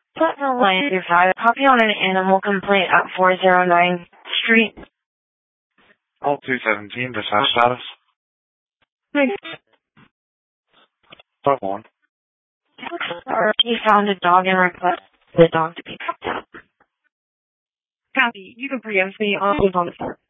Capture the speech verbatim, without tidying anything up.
Pleasant Line through five. Copy on an animal complaint at four oh nine Street. All two seventeen, dispatch status. Thanks. Stop one. He found a dog and requested the dog to be picked up. Copy. You can preempt me. I'll move on the phone.